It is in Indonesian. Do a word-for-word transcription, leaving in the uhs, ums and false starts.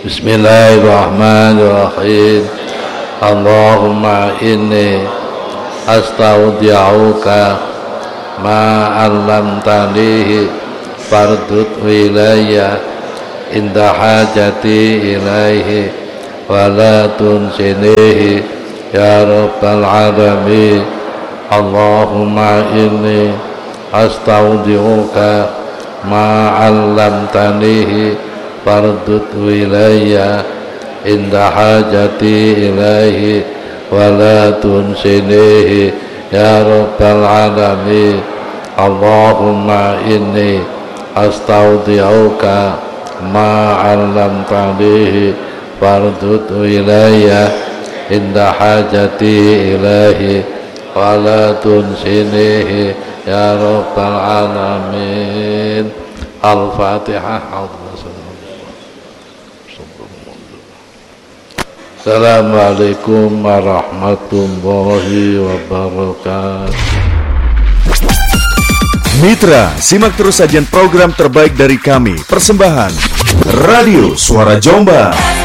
Bismillahirrahmanirrahim. Allahumma inni astaudi'uka ma 'allamtanihi fardud ilayya inda hajati ilaihi wa la tunsinihi ya rabbal alamin. Allahumma inni astaudi'uka ma 'allamtanihi fardud ilayya inda hajati ilaihi wa la tunsinihi ya rabbal alamin. Allahumma inni astaudi'uka ma 'allamtanihi fardud ilayya inda hajati ilaihi wa la tunsinihi ya rabbal alamin. Al-Fatihah. Assalamualaikum warahmatullahi wabarakatuh. Mitra, simak terus sajian program terbaik dari kami. Persembahan Radio Suara Jombang.